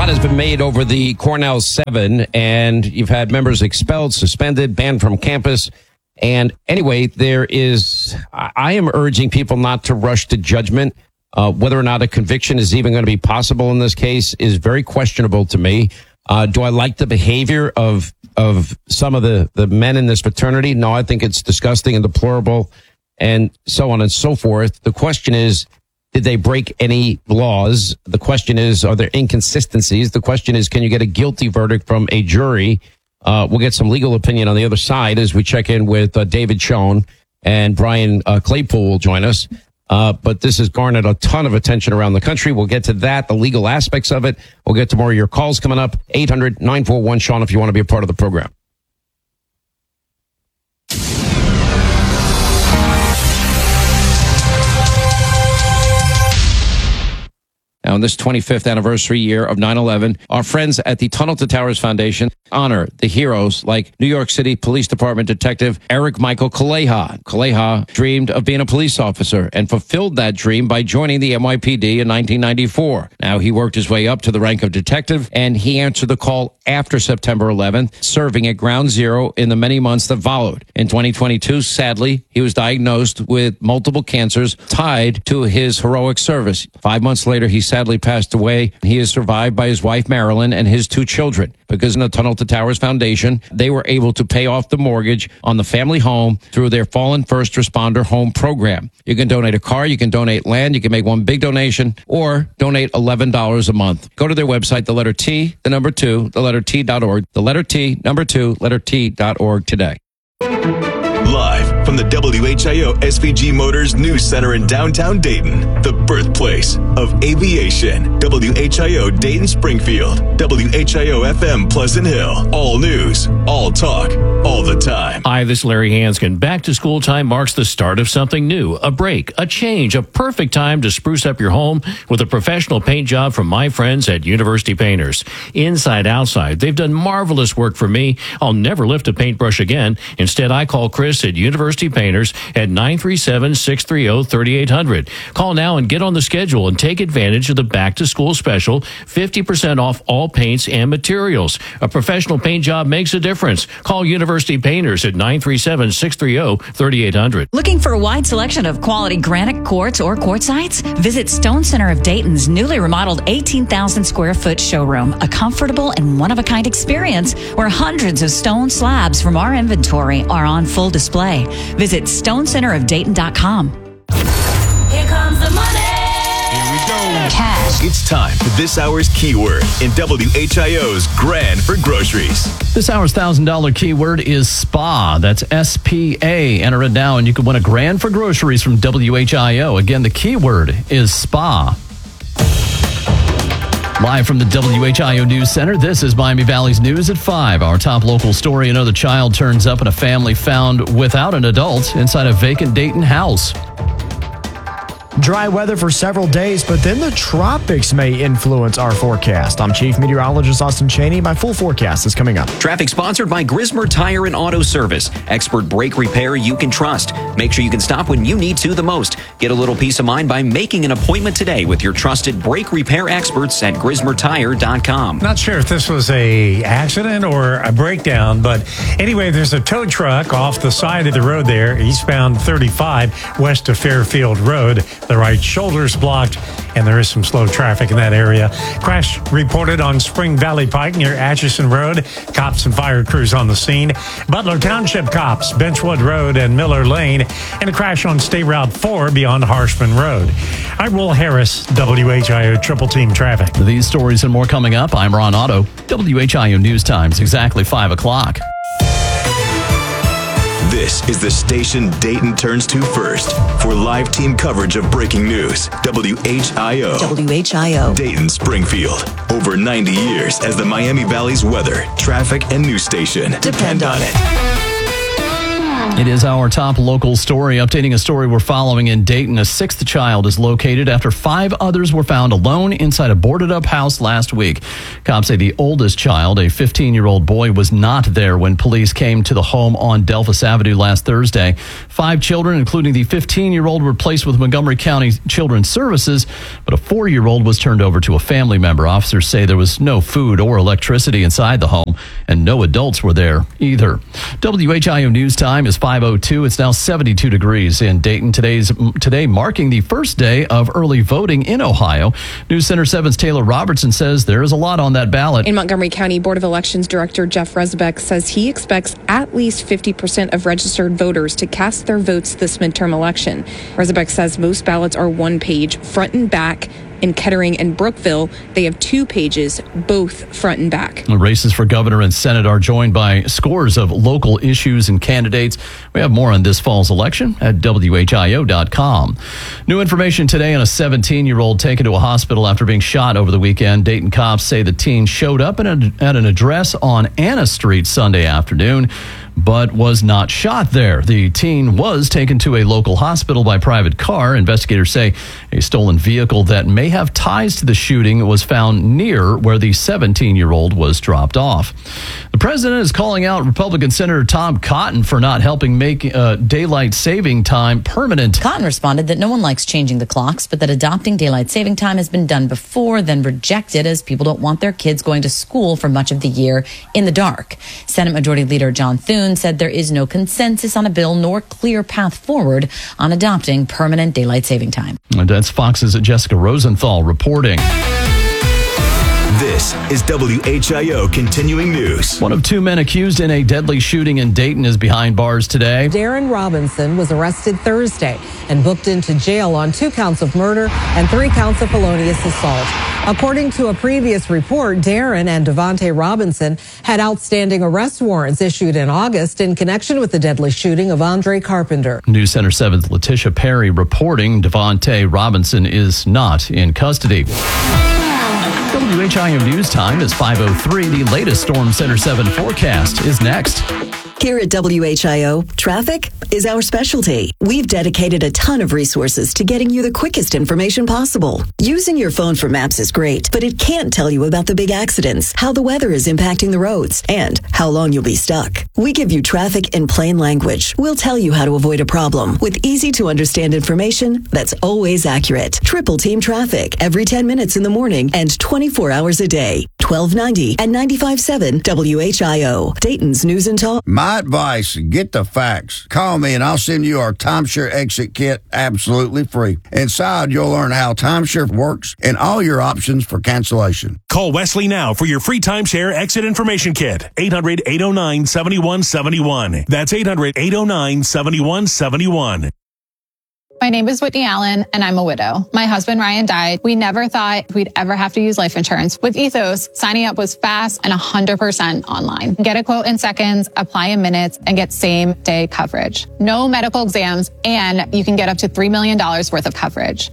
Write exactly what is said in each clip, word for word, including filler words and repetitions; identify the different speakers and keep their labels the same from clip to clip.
Speaker 1: lot has been made over the Cornell Seven, and you've had members expelled, suspended, banned from campus. And anyway, there is, I am urging people not to rush to judgment. Uh, whether or not a conviction is even going to be possible in this case is very questionable to me. Uh, do I like the behavior of of some of the, the men in this fraternity? No, I think it's disgusting and deplorable and so on and so forth. The question is, did they break any laws? The question is, are there inconsistencies? The question is, can you get a guilty verdict from a jury? Uh, we'll get some legal opinion on the other side as we check in with uh, David Schoen, and Brian uh, Claypool will join us. Uh, but this has garnered a ton of attention around the country. We'll get to that, the legal aspects of it. We'll get to more of your calls coming up. eight hundred nine four one Sean if you want to be a part of the program. Now, in this twenty-fifth anniversary year of nine eleven, our friends at the Tunnel to Towers Foundation honor the heroes like New York City Police Department Detective Eric Michael Kaleha. Kaleha dreamed of being a police officer and fulfilled that dream by joining the N Y P D in nineteen ninety-four. Now, he worked his way up to the rank of detective, and he answered the call after September eleventh, serving at Ground Zero in the many months that followed. In twenty twenty-two, sadly, he was diagnosed with multiple cancers tied to his heroic service. Five months later, he sadly passed away. He is survived by his wife, Marilyn, and his two children. Because in the Tunnel to Towers Foundation, they were able to pay off the mortgage on the family home through their Fallen First Responder Home Program. You can donate a car, you can donate land, you can make one big donation, or donate eleven dollars a month. Go to their website, the letter T, the number two, the letter T dot org, the letter T, number two, letter T dot org today.
Speaker 2: Live from the W H I O S V G Motors News Center in downtown Dayton, the birthplace of aviation. W H I O Dayton Springfield, W H I O F M Pleasant Hill. All news, all talk, all the time.
Speaker 3: Hi, this is Larry Hanskin. Back to school time marks the start of something new, a break, a change, a perfect time to spruce up your home with a professional paint job from my friends at University Painters. Inside, outside, they've done marvelous work for me. I'll never lift a paintbrush again. Instead, I call Chris at University Painters at nine three seven, six three zero, three eight zero zero. Call now and get on the schedule and take advantage of the back-to-school special, fifty percent off all paints and materials. A professional paint job makes a difference. Call University Painters at nine three seven, six three zero, three eight zero zero.
Speaker 4: Looking for a wide selection of quality granite quartz or quartzites? Visit Stone Center of Dayton's newly remodeled eighteen thousand square foot showroom, a comfortable and one-of-a-kind experience where hundreds of stone slabs from our inventory are on full display. Visit stone center of dayton dot com.
Speaker 5: Here comes the money.
Speaker 2: Here we go.
Speaker 4: Cash.
Speaker 2: It's time for this hour's keyword in W H I O's Grand for Groceries.
Speaker 6: This hour's one thousand dollars keyword is SPA. That's S P A. Enter it now and you can win a grand for groceries from W H I O. Again, the keyword is SPA. Live from the W H I O News Center, this is Miami Valley's News at five. Our top local story, another child turns up in a family found without an adult inside a vacant Dayton house.
Speaker 7: Dry weather for several days, but then the tropics may influence our forecast. I'm Chief Meteorologist Austin Cheney. My full forecast is coming up.
Speaker 8: Traffic sponsored by Grismer Tire and Auto Service. Expert brake repair you can trust. Make sure you can stop when you need to the most. Get a little peace of mind by making an appointment today with your trusted brake repair experts at grismer tire dot com.
Speaker 9: Not sure if this was a accident or a breakdown, but anyway, there's a tow truck off the side of the road there, eastbound thirty-five, west of Fairfield Road. The right shoulder's blocked, and there is some slow traffic in that area. Crash reported on Spring Valley Pike near Atchison Road. Cops and fire crews on the scene. Butler Township cops, Benchwood Road and Miller Lane, and a crash on State Route four beyond Harshman Road. I'm Will Harris, W H I O Triple Team Traffic.
Speaker 6: These stories and more coming up. I'm Ron Otto. W H I O News Times, exactly five o'clock.
Speaker 2: This is the station Dayton turns to first for live team coverage of breaking news. W H I O.
Speaker 4: W H I O.
Speaker 2: Dayton Springfield. Over ninety years as the Miami Valley's weather, traffic, and news station.
Speaker 4: Depend on it.
Speaker 6: It is our top local story. Updating a story we're following in Dayton. A sixth child is located after five others were found alone inside a boarded-up house last week. Cops say the oldest child, a fifteen-year-old boy, was not there when police came to the home on Delphus Avenue last Thursday. Five children, including the fifteen-year-old, were placed with Montgomery County Children's Services, but a four-year-old was turned over to a family member. Officers say there was no food or electricity inside the home, and no adults were there either. W H I O News Time is five oh two. It's now seventy-two degrees in Dayton. Today's today marking the first day of early voting in Ohio. News Center seven's Taylor Robertson says there is a lot on that ballot.
Speaker 10: In Montgomery County Board of Elections Director Jeff Rezbeck says he expects at least fifty percent of registered voters to cast their votes this midterm election. Rezbeck says most ballots are one page, front and back. In Kettering and Brookville, they have two pages, both front and back.
Speaker 6: The races for governor and Senate are joined by scores of local issues and candidates. We have more on this fall's election at W H I O dot com. New information today on a seventeen-year-old taken to a hospital after being shot over the weekend. Dayton cops say the teen showed up at, a, at an address on Anna Street Sunday afternoon, but was not shot there. The teen was taken to a local hospital by private car. Investigators say a stolen vehicle that may have ties to the shooting was found near where the seventeen-year-old was dropped off. The president is calling out Republican Senator Tom Cotton for not helping make uh, daylight saving time permanent.
Speaker 11: Cotton responded that no one likes changing the clocks, but that adopting daylight saving time has been done before, then rejected as people don't want their kids going to school for much of the year in the dark. Senate Majority Leader John Thune said there is no consensus on a bill nor clear path forward on adopting permanent daylight saving time.
Speaker 6: And that's Fox's Jessica Rosenthal reporting.
Speaker 2: This is W H I O Continuing News.
Speaker 6: One of two men accused in a deadly shooting in Dayton is behind bars today.
Speaker 12: Darren Robinson was arrested Thursday and booked into jail on two counts of murder and three counts of felonious assault. According to a previous report, Darren and Devontae Robinson had outstanding arrest warrants issued in August in connection with the deadly shooting of Andre Carpenter.
Speaker 6: News Center seven's Letitia Perry reporting Devontae Robinson is not in custody. W H I O News Time is five oh three. The latest Storm Center seven forecast is next.
Speaker 13: Here at W H I O, traffic is our specialty. We've dedicated a ton of resources to getting you the quickest information possible. Using your phone for maps is great, but it can't tell you about the big accidents, how the weather is impacting the roads, and how long you'll be stuck. We give you traffic in plain language. We'll tell you how to avoid a problem with easy-to-understand information that's always accurate. Triple Team Traffic every ten minutes in the morning and twenty-four hours a day. twelve ninety and ninety-five point seven W H I O, Dayton's News and Talk.
Speaker 14: My advice, get the facts. Call me and I'll send you our timeshare exit kit absolutely free. Inside, you'll learn how timeshare works and all your options for cancellation.
Speaker 15: Call Wesley now for your free timeshare exit information kit. eight hundred, eight oh nine, seven one seven one. That's eight hundred, eight oh nine, seven one seven one.
Speaker 16: My name is Whitney Allen, and I'm a widow. My husband, Ryan, died. We never thought we'd ever have to use life insurance. With Ethos, signing up was fast and one hundred percent online. Get a quote in seconds, apply in minutes, and get same-day coverage. No medical exams, and you can get up to three million dollars worth of coverage.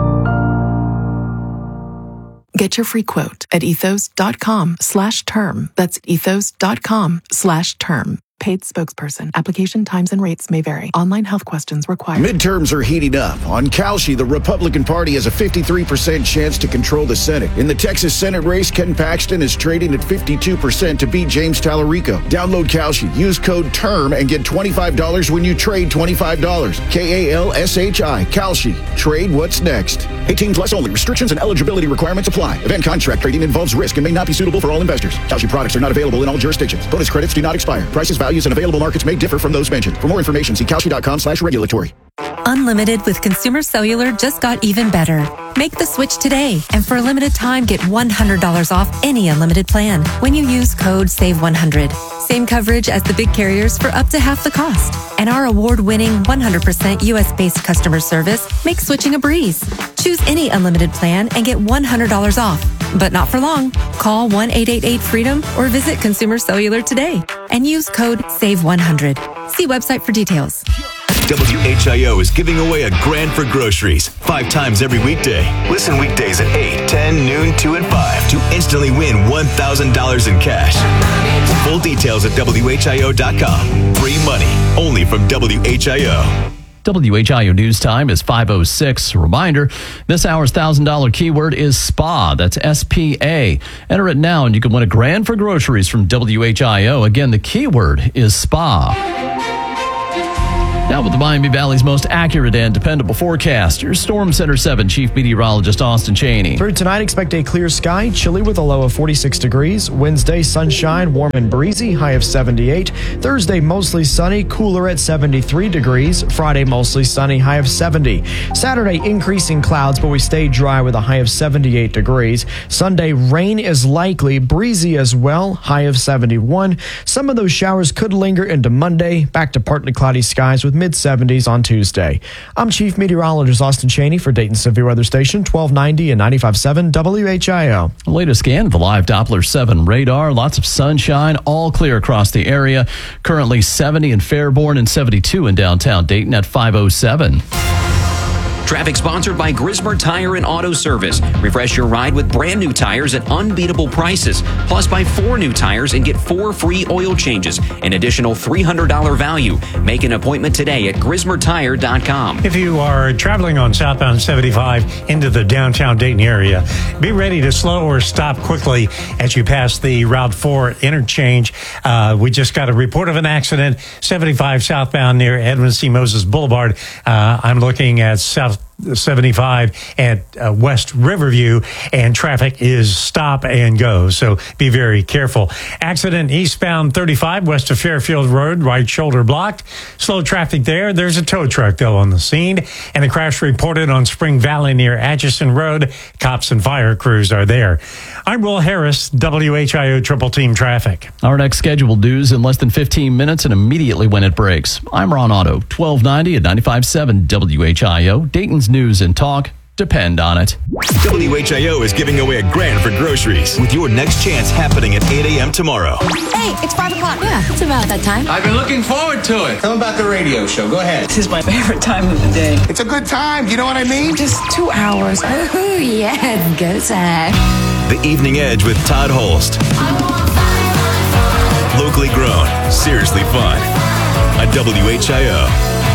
Speaker 17: Get your free quote at ethos.com slash term. That's ethos.com slash term. Paid spokesperson. Application times and rates may vary. Online health questions required.
Speaker 18: Midterms are heating up. On Kalshi, the Republican Party has a fifty-three percent chance to control the Senate. In the Texas Senate race, Ken Paxton is trading at fifty-two percent to beat James Tallarico. Download Kalshi. Use code TERM and get twenty-five dollars when you trade twenty-five dollars. K A L S H I. Kalshi. Trade what's next. eighteen plus only. Restrictions and eligibility requirements apply. Event contract trading involves risk and may not be suitable for all investors. Kalshi products are not available in all jurisdictions. Bonus credits do not expire. Prices, values, and available markets may differ from those mentioned. For more information, see Kalshi.com slash regulatory.
Speaker 19: Unlimited with Consumer Cellular just got even better. Make the switch today, and for a limited time, get one hundred dollars off any unlimited plan when you use code save one hundred. Same coverage as the big carriers for up to half the cost. And our award-winning one hundred percent U S-based customer service makes switching a breeze. Choose any unlimited plan and get one hundred dollars off. But not for long. Call one eight eight eight freedom or visit Consumer Cellular today and use code save one hundred. See website for details.
Speaker 2: W H I O is giving away a grand for groceries five times every weekday. Listen weekdays at eight, ten, noon, two, and five to Instant instantly win one thousand dollars in cash. Full details at W H I O dot com. Free money only from W H I O.
Speaker 6: W H I O News Time is five oh six. Reminder, this hour's one thousand dollars keyword is SPA. That's S P A. Enter it now and you can win a grand for groceries from W H I O. Again, the keyword is SPA. Now with the Miami Valley's most accurate and dependable forecast, your Storm Center seven Chief Meteorologist Austin Cheney.
Speaker 7: Through tonight, expect a clear sky, chilly with a low of forty-six degrees. Wednesday, sunshine, warm and breezy, high of seventy-eight. Thursday, mostly sunny, cooler at seventy-three degrees. Friday, mostly sunny, high of seventy. Saturday, increasing clouds, but we stay dry with a high of seventy-eight degrees. Sunday, rain is likely, breezy as well, high of seventy-one. Some of those showers could linger into Monday, back to partly cloudy skies with mid-seventies on Tuesday. I'm Chief Meteorologist Austin Cheney for Dayton Severe Weather Station, twelve ninety and ninety-five point seven W H I O.
Speaker 6: The latest scan of the live Doppler seven radar. Lots of sunshine, all clear across the area. Currently seventy in Fairborn and seventy-two in downtown Dayton at five oh seven.
Speaker 8: Traffic sponsored by Grismer Tire and Auto Service. Refresh your ride with brand new tires at unbeatable prices. Plus, buy four new tires and get four free oil changes. An additional three hundred dollars value. Make an appointment today at Grismer Tire dot com.
Speaker 9: If you are traveling on southbound seventy-five into the downtown Dayton area, be ready to slow or stop quickly as you pass the Route four interchange. Uh, we just got a report of an accident, seventy-five southbound near Edwin C. Moses Boulevard. Uh, I'm looking at South seventy-five at uh, West Riverview, and traffic is stop and go, so be very careful. Accident eastbound thirty-five west of Fairfield Road, right shoulder blocked. Slow traffic there. There's a tow truck, though, on the scene, and a crash reported on Spring Valley near Atchison Road. Cops and fire crews are there. I'm Will Harris, W H I O Triple Team Traffic.
Speaker 6: Our next scheduled news in less than fifteen minutes and immediately when it breaks. I'm Ron Otto, twelve ninety at ninety-five point seven W H I O. Dayton's news and talk depend on it.
Speaker 2: W H I O is giving away a grand for groceries with your next chance happening at eight a.m. tomorrow.
Speaker 20: Hey, it's five o'clock. Yeah, it's about that time.
Speaker 21: I've been looking forward to it. Tell them about the radio show. Go ahead.
Speaker 20: This is my favorite time of the day.
Speaker 21: It's a good time. You know what I mean?
Speaker 20: Just two hours. Oh, yeah, go time.
Speaker 2: The Evening Edge with Todd Holst. Locally grown, seriously fun. On W H I O.